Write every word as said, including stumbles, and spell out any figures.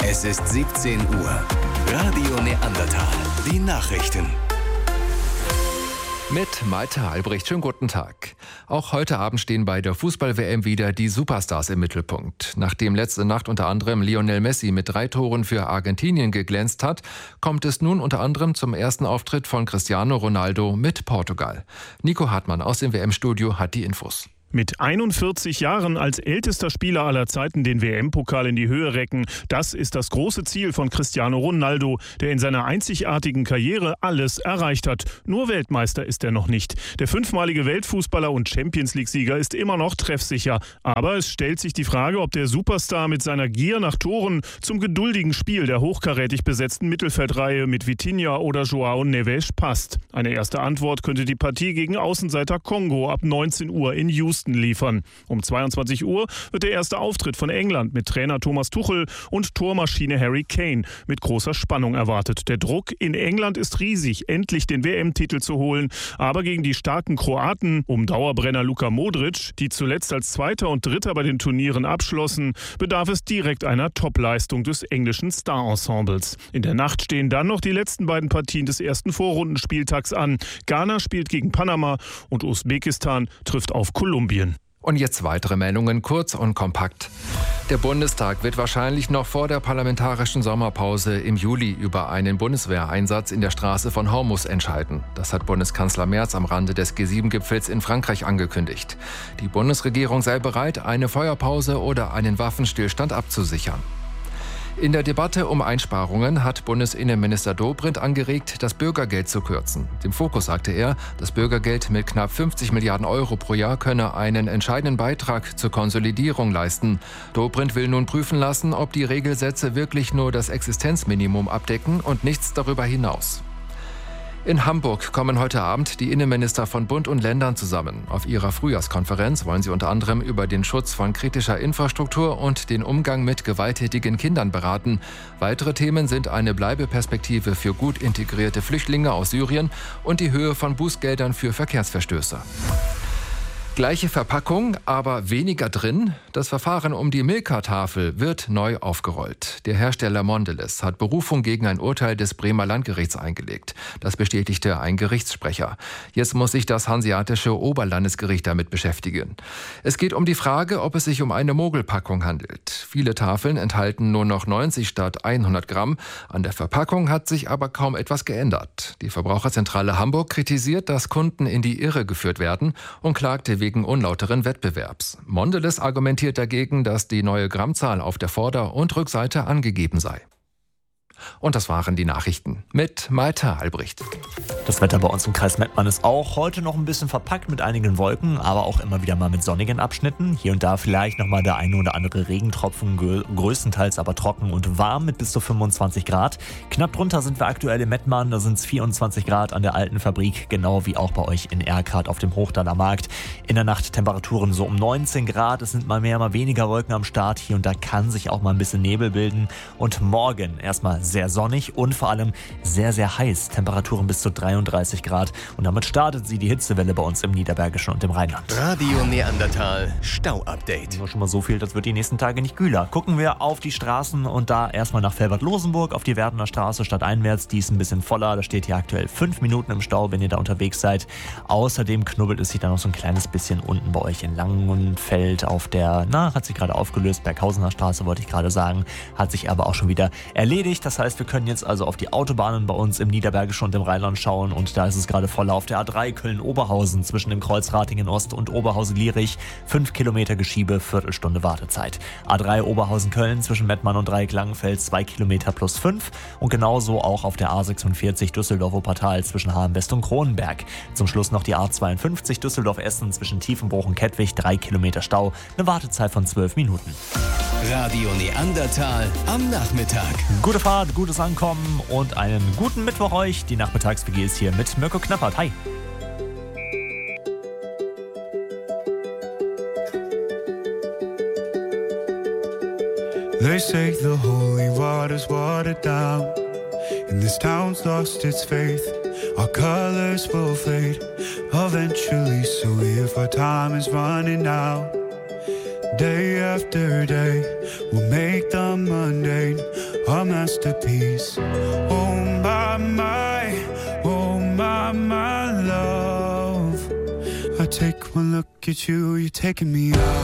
Es ist siebzehn Uhr. Radio Neandertal. Die Nachrichten. Mit Malte Albrecht. Schönen guten Tag. Auch heute Abend stehen bei der Fußball-W M wieder die Superstars im Mittelpunkt. Nachdem letzte Nacht unter anderem Lionel Messi mit drei Toren für Argentinien geglänzt hat, kommt es nun unter anderem zum ersten Auftritt von Cristiano Ronaldo mit Portugal. Nico Hartmann aus dem W M-Studio hat die Infos. Mit einundvierzig Jahren als ältester Spieler aller Zeiten den W M-Pokal in die Höhe recken, das ist das große Ziel von Cristiano Ronaldo, der in seiner einzigartigen Karriere alles erreicht hat. Nur Weltmeister ist er noch nicht. Der fünfmalige Weltfußballer und Champions-League-Sieger ist immer noch treffsicher. Aber es stellt sich die Frage, ob der Superstar mit seiner Gier nach Toren zum geduldigen Spiel der hochkarätig besetzten Mittelfeldreihe mit Vitinha oder João Neves passt. Eine erste Antwort könnte die Partie gegen Außenseiter Kongo ab neunzehn Uhr in Houston liefern. Um zweiundzwanzig Uhr wird der erste Auftritt von England mit Trainer Thomas Tuchel und Tormaschine Harry Kane mit großer Spannung erwartet. Der Druck in England ist riesig, endlich den W M-Titel zu holen. Aber gegen die starken Kroaten um Dauerbrenner Luka Modric, die zuletzt als Zweiter und Dritter bei den Turnieren abschlossen, bedarf es direkt einer Topleistung des englischen Star-Ensembles. In der Nacht stehen dann noch die letzten beiden Partien des ersten Vorrundenspieltags an. Ghana spielt gegen Panama und Usbekistan trifft auf Kolumbien. Und jetzt weitere Meldungen, kurz und kompakt. Der Bundestag wird wahrscheinlich noch vor der parlamentarischen Sommerpause im Juli über einen Bundeswehreinsatz in der Straße von Hormuz entscheiden. Das hat Bundeskanzler Merz am Rande des G sieben Gipfels in Frankreich angekündigt. Die Bundesregierung sei bereit, eine Feuerpause oder einen Waffenstillstand abzusichern. In der Debatte um Einsparungen hat Bundesinnenminister Dobrindt angeregt, das Bürgergeld zu kürzen. Dem Fokus sagte er, das Bürgergeld mit knapp fünfzig Milliarden Euro pro Jahr könne einen entscheidenden Beitrag zur Konsolidierung leisten. Dobrindt will nun prüfen lassen, ob die Regelsätze wirklich nur das Existenzminimum abdecken und nichts darüber hinaus. In Hamburg kommen heute Abend die Innenminister von Bund und Ländern zusammen. Auf ihrer Frühjahrskonferenz wollen sie unter anderem über den Schutz von kritischer Infrastruktur und den Umgang mit gewalttätigen Kindern beraten. Weitere Themen sind eine Bleibeperspektive für gut integrierte Flüchtlinge aus Syrien und die Höhe von Bußgeldern für Verkehrsverstöße. Gleiche Verpackung, aber weniger drin. Das Verfahren um die Milka-Tafel wird neu aufgerollt. Der Hersteller Mondelez hat Berufung gegen ein Urteil des Bremer Landgerichts eingelegt. Das bestätigte ein Gerichtssprecher. Jetzt muss sich das Hanseatische Oberlandesgericht damit beschäftigen. Es geht um die Frage, ob es sich um eine Mogelpackung handelt. Viele Tafeln enthalten nur noch neunzig statt hundert Gramm. An der Verpackung hat sich aber kaum etwas geändert. Die Verbraucherzentrale Hamburg kritisiert, dass Kunden in die Irre geführt werden und klagte wegen unlauteren Wettbewerbs. Mondelez argumentiert dagegen, dass die neue Grammzahl auf der Vorder- und Rückseite angegeben sei. Und das waren die Nachrichten mit Malte Albrecht. Das Wetter bei uns im Kreis Mettmann ist auch heute noch ein bisschen verpackt mit einigen Wolken, aber auch immer wieder mal mit sonnigen Abschnitten. Hier und da vielleicht nochmal der eine oder andere Regentropfen, größtenteils aber trocken und warm mit bis zu fünfundzwanzig Grad. Knapp drunter sind wir aktuell in Mettmann, da sind es vierundzwanzig Grad an der alten Fabrik, genau wie auch bei euch in Erkrath auf dem Hochdaler Markt. In der Nacht Temperaturen so um neunzehn Grad, es sind mal mehr, mal weniger Wolken am Start. Hier und da kann sich auch mal ein bisschen Nebel bilden. Und morgen erstmal sehr sonnig und vor allem sehr, sehr heiß. Temperaturen bis zu dreiunddreißig Grad. Und damit startet sie die Hitzewelle bei uns im Niederbergischen und im Rheinland. Radio Neandertal Stau-Update. Nur schon mal so viel, das wird die nächsten Tage nicht kühler. Gucken wir auf die Straßen und da erstmal nach Felbert-Losenburg auf die Werdener Straße stadteinwärts. Die ist ein bisschen voller. Da steht hier aktuell fünf Minuten im Stau, wenn ihr da unterwegs seid. Außerdem knubbelt es sich dann noch so ein kleines bisschen unten bei euch in Langenfeld auf der, na, hat sich gerade aufgelöst, Berghausener Straße wollte ich gerade sagen, hat sich aber auch schon wieder erledigt. Das heißt, wir können jetzt also auf die Autobahnen bei uns im Niederbergischen und im Rheinland schauen und da ist es gerade voll auf der A drei Köln-Oberhausen zwischen dem Kreuz Ratingen-Ost und Oberhausen-Lierich. Fünf Kilometer Geschiebe, Viertelstunde Wartezeit. A drei Oberhausen-Köln zwischen Mettmann und Dreieck-Langenfeld, zwei Kilometer plus fünf und genauso auch auf der A sechsundvierzig Düsseldorf-Wuppertal zwischen Hamm-West und Kronenberg. Zum Schluss noch die A zweiundfünfzig Düsseldorf-Essen zwischen Tiefenbruch und Kettwig, drei Kilometer Stau, eine Wartezeit von zwölf Minuten. Radio Neandertal am Nachmittag. Gute Fahrt, gutes Ankommen und einen guten Mittwoch euch. Die Nachmittags-W G ist hier mit Mirko Knappert. Hi. They say the holy water's watered down, and this town's lost its faith. Our colors will fade eventually, so if our time is running out, day after day, we'll make the mundane masterpiece. Oh my, my, oh my, my love. I take one look at you, you're taking me out.